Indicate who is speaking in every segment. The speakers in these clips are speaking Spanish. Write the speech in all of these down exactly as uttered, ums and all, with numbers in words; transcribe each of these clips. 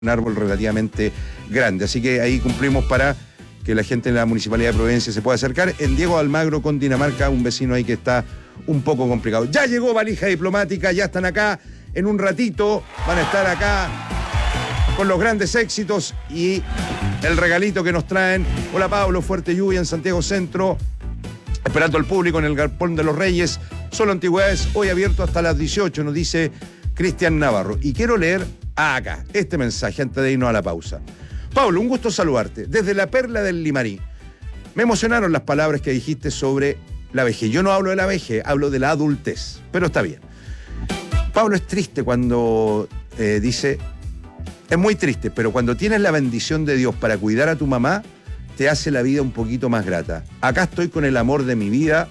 Speaker 1: un árbol relativamente grande. Así que ahí cumplimos para que la gente de la Municipalidad de Providencia se pueda acercar. En Diego Almagro, con Dinamarca, un vecino ahí que está un poco complicado. Ya llegó Valija Diplomática, ya están acá. En un ratito van a estar acá con los grandes éxitos y el regalito que nos traen. Hola Pablo, fuerte lluvia en Santiago Centro. Esperando al público en el Galpón de los Reyes. Solo Antigüedades, hoy abierto hasta las dieciocho, nos dice Cristian Navarro. Y quiero leer acá este mensaje antes de irnos a la pausa. Pablo, un gusto saludarte. Desde la Perla del Limarí. Me emocionaron las palabras que dijiste sobre la vejez. Yo no hablo de la vejez, hablo de la adultez. Pero está bien. Pablo, es triste cuando eh, dice... Es muy triste, pero cuando tienes la bendición de Dios para cuidar a tu mamá, te hace la vida un poquito más grata. Acá estoy con el amor de mi vida.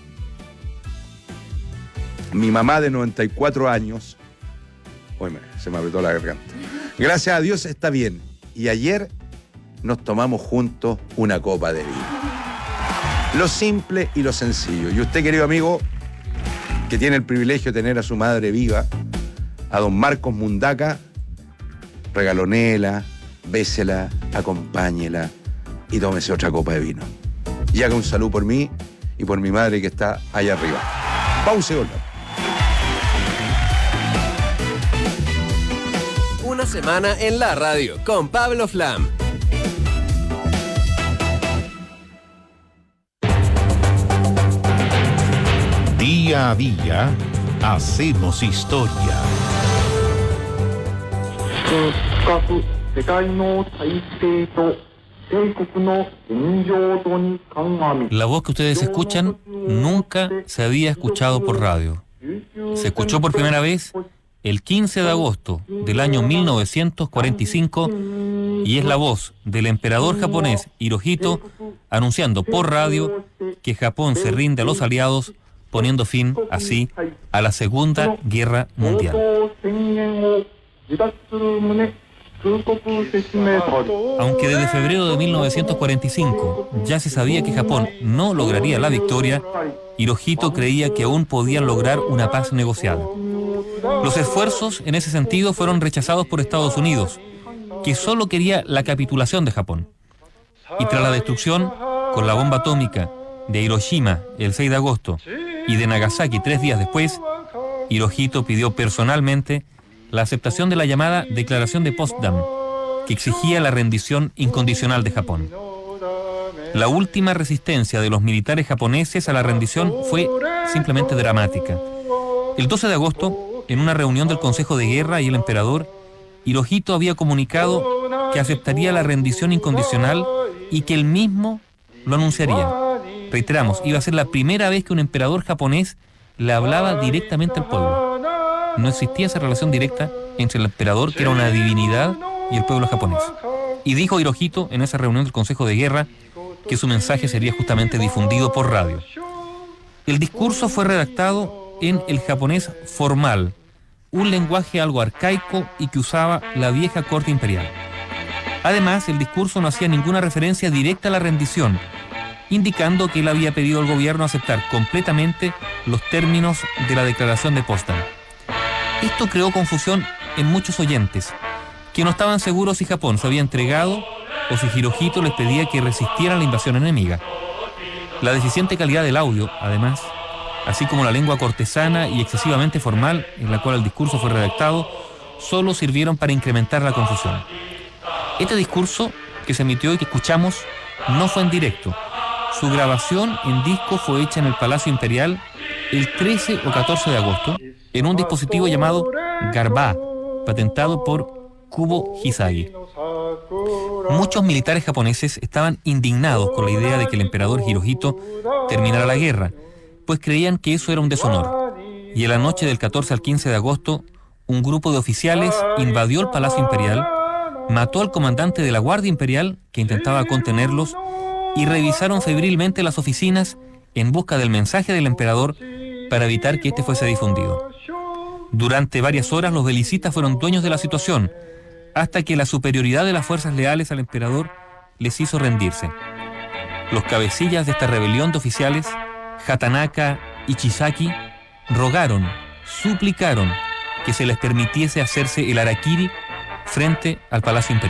Speaker 1: Mi mamá de noventa y cuatro años. Uy, se me apretó la garganta. Gracias a Dios está bien. Y ayer nos tomamos juntos una copa de vino. Lo simple y lo sencillo. Y usted, querido amigo, que tiene el privilegio de tener a su madre viva, a don Marcos Mundaca, regalonela, bésela, acompáñela y tómese otra copa de vino. Y haga un saludo por mí y por mi madre que está allá arriba. Pausa y volvemos.
Speaker 2: Una semana en la radio con Pablo Flam.
Speaker 3: Día a día hacemos historia.
Speaker 4: La voz que ustedes escuchan nunca se había escuchado por radio. Se escuchó por primera vez el quince de agosto del año mil novecientos cuarenta y cinco y es la voz del emperador japonés Hirohito anunciando por radio que Japón se rinde a los aliados, poniendo fin, así, a la Segunda Guerra Mundial. Aunque desde febrero de mil novecientos cuarenta y cinco ya se sabía que Japón no lograría la victoria, Hirohito creía que aún podían lograr una paz negociada. Los esfuerzos en ese sentido fueron rechazados por Estados Unidos, que solo quería la capitulación de Japón. Y tras la destrucción con la bomba atómica de Hiroshima el seis de agosto y de Nagasaki tres días después, Hirohito pidió personalmente la aceptación de la llamada Declaración de Potsdam, que exigía la rendición incondicional de Japón. La última resistencia de los militares japoneses a la rendición fue simplemente dramática. El doce de agosto, en una reunión del Consejo de Guerra y el emperador, Hirohito había comunicado que aceptaría la rendición incondicional y que él mismo lo anunciaría. Reiteramos, iba a ser la primera vez que un emperador japonés le hablaba directamente al pueblo. No existía esa relación directa entre el emperador, que era una divinidad, y el pueblo japonés. Y dijo Hirohito en esa reunión del Consejo de Guerra que su mensaje sería justamente difundido por radio. El discurso fue redactado en el japonés formal, un lenguaje algo arcaico y que usaba la vieja corte imperial. Además, el discurso no hacía ninguna referencia directa a la rendición, indicando que él había pedido al gobierno aceptar completamente los términos de la Declaración de Potsdam. Esto creó confusión en muchos oyentes, que no estaban seguros si Japón se había entregado o si Hirohito les pedía que resistieran la invasión enemiga. La deficiente calidad del audio, además, así como la lengua cortesana y excesivamente formal en la cual el discurso fue redactado, solo sirvieron para incrementar la confusión. Este discurso que se emitió y que escuchamos no fue en directo. Su grabación en disco fue hecha en el Palacio Imperial el trece o catorce de agosto, en un dispositivo llamado Garba, patentado por Kubo Hisagi. Muchos militares japoneses estaban indignados con la idea de que el emperador Hirohito terminara la guerra, pues creían que eso era un deshonor. Y en la noche del catorce al quince de agosto, un grupo de oficiales invadió el Palacio Imperial, mató al comandante de la Guardia Imperial, que intentaba contenerlos, y revisaron febrilmente las oficinas en busca del mensaje del emperador para evitar que este fuese difundido. Durante varias horas los belicistas fueron dueños de la situación, hasta que la superioridad de las fuerzas leales al emperador les hizo rendirse. Los cabecillas de esta rebelión de oficiales, Hatanaka y Chisaki, rogaron, suplicaron que se les permitiese hacerse el harakiri frente al Palacio Imperial.